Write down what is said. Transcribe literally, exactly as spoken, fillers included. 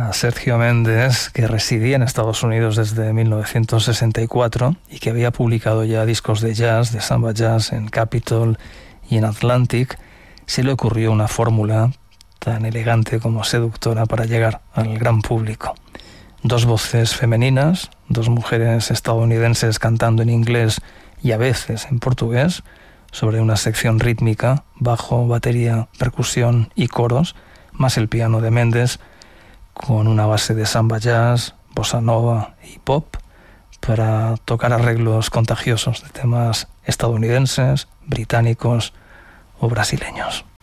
a Sergio Méndez, que residía en Estados Unidos desde mil novecientos sesenta y cuatro y que había publicado ya discos de jazz, de samba jazz, en Capitol y en Atlantic, se le ocurrió una fórmula tan elegante como seductora para llegar al gran público. Dos voces femeninas, dos mujeres estadounidenses cantando en inglés y a veces en portugués, sobre una sección rítmica, bajo, batería, percusión y coros, más el piano de Méndez, con una base de samba jazz, bossa nova y pop, para tocar arreglos contagiosos de temas estadounidenses, británicos o brasileños.